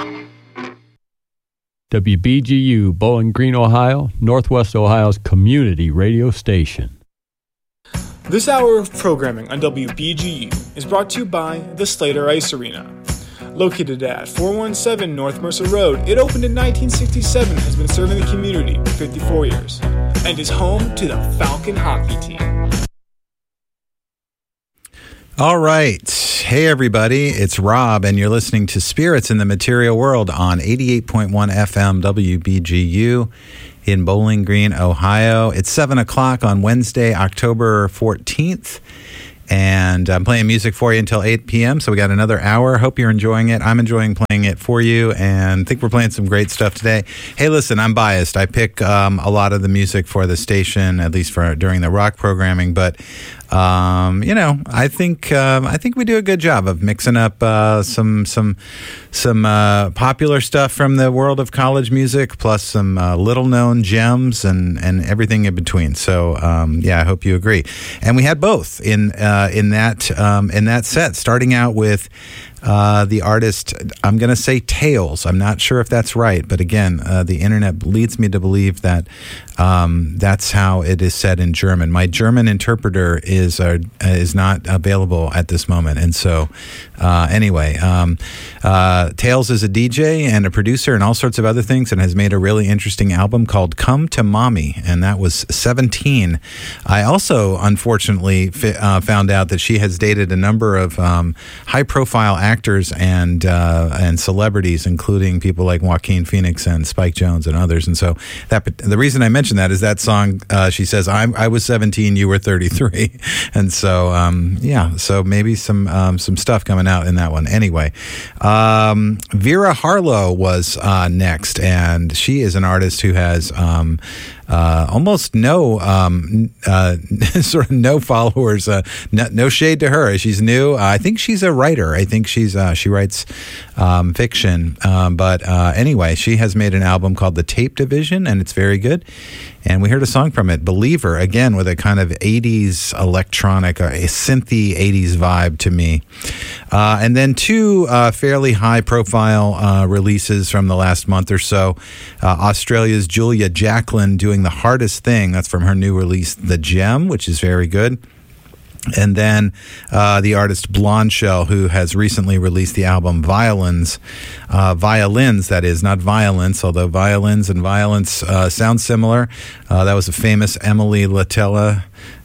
WBGU, Bowling Green, Ohio, Northwest Ohio's community radio station. This hour of programming on WBGU is brought to you by the Slater Ice Arena. Located at 417 North Mercer Road, it opened in 1967, has been serving the community for 54 years, and is home to the Falcon hockey team. All right. Hey, everybody. It's Rob, and you're listening to Spirits in the Material World on 88.1 FM WBGU in Bowling Green, Ohio. It's 7 o'clock on Wednesday, October 14th. And I'm playing music for you until 8 p.m., so we got another hour. Hope you're enjoying it. I'm enjoying playing it for you, and think we're playing some great stuff today. Hey, listen, I'm biased. I pick a lot of the music for the station, at least for during the rock programming, but I think we do a good job of mixing up some popular stuff from the world of college music, plus some little known gems and everything in between. So I hope you agree. And we had both in that set, starting out with the artist, I'm going to say Tales. I'm not sure if that's right, but again, the internet leads me to believe that that's how it is said in German. My German interpreter is not available at this moment, and so anyway, Tales is a DJ and a producer and all sorts of other things, and has made a really interesting album called "Come to Mommy," and that was 17. I also, unfortunately, found out that she has dated a number of high-profile actors and celebrities, including people like Joaquin Phoenix and Spike Jonze and others. And so the reason I mention that is that song, she says, I was 17, you were 33. And so, so maybe some stuff coming out in that one. Anyway, Vera Harlow was next, and she is an artist who has almost no sort of no followers, no shade to her. She's new. I think she's a writer. I think she writes fiction. But anyway, she has made an album called The Tape Division, and it's very good. And we heard a song from it, Believer, again with a kind of 80s electronic, a synthy 80s vibe to me. And then two fairly high-profile releases from the last month or so. Australia's Julia Jacklin doing The Hardest Thing. That's from her new release, The Gem, which is very good. And then the artist Blonde Shell, who has recently released the album Violins, that is, not violence, although violins and violence sound similar. That was a famous Emily Latella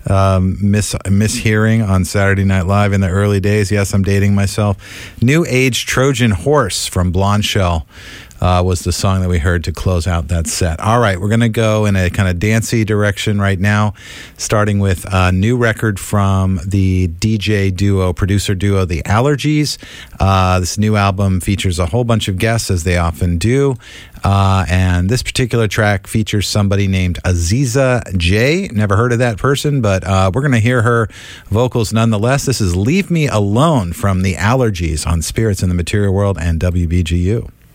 mishearing on Saturday Night Live in the early days. Yes, I'm dating myself. New Age Trojan Horse from Blonde Shell was the song that we heard to close out that set. All right, we're going to go in a kind of dancey direction right now, starting with a new record from the producer duo, The Allergies. This new album features a whole bunch of guests, as they often do. And this particular track features somebody named Aziza J. Never heard of that person, but we're going to hear her vocals nonetheless. This is Leave Me Alone from The Allergies on Spirits in the Material World and WBGU.